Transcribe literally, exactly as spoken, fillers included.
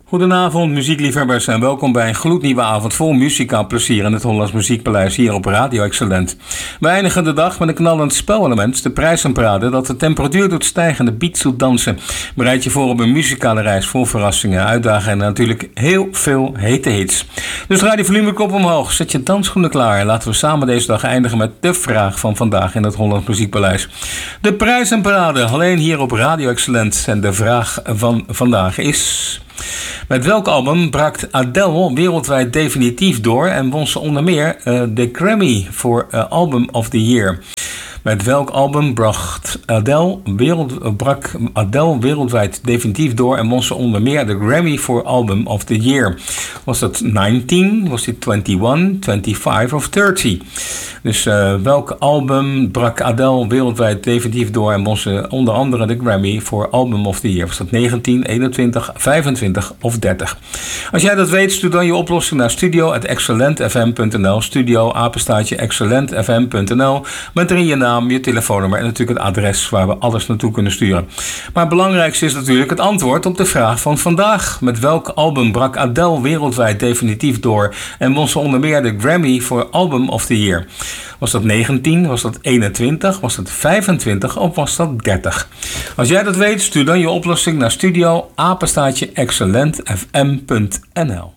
Goedenavond muziekliefhebbers en welkom bij een gloednieuwe avond vol muzikaal plezier in het Hollands Muziekpaleis hier op Radio Excellent. We eindigen de dag met een knallend spelelement, de prijzenparade, dat de temperatuur doet stijgen en de beat doet dansen. Bereid je voor op een muzikale reis vol verrassingen, uitdagingen en natuurlijk heel veel hete hits. Dus draai die volumeknop omhoog, zet je dansschoenen klaar en laten we samen deze dag eindigen met de vraag van vandaag in het Hollands Muziekpaleis. De prijzenparade, alleen hier op Radio Excellent. En de vraag van vandaag is: met welk album brak Adele wereldwijd definitief door en won ze onder meer uh, de Grammy voor uh, Album of the Year? Met welk album bracht Adele wereld, brak Adele wereldwijd definitief door en won ze onder meer de Grammy voor Album of the Year? Was dat negentien, was dit eenentwintig, vijfentwintig of dertig? Dus uh, welk album brak Adele wereldwijd definitief door en won ze onder andere de Grammy voor Album of the Year? Was dat negentien, eenentwintig, vijfentwintig of dertig? Als jij dat weet, stuur dan je oplossing naar studio at excellent f m punt n l. Studio apenstaartje excellent f m punt n l. Met erin je naam, je telefoonnummer en natuurlijk het adres waar we alles naartoe kunnen sturen. Maar het belangrijkste is natuurlijk het antwoord op de vraag van vandaag. Met welk album brak Adele wereldwijd definitief door en won ze onder meer de Grammy voor Album of the Year? Was dat negentien, was dat eenentwintig, was dat vijfentwintig of was dat dertig? Als jij dat weet, stuur dan je oplossing naar studio apenstaartje excellent f m punt n l.